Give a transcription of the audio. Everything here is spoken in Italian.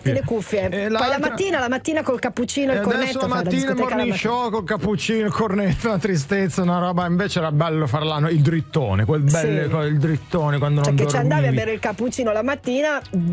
metti le cuffie. Poi la mattina col cappuccino e il cornetto. Adesso la mattina morning show col cappuccino, il cornetto, una tristezza, una roba. Invece era bello farlo il drittone, quel drittone quando non dormivi. Che ci andavi a bere il cappuccino la mattina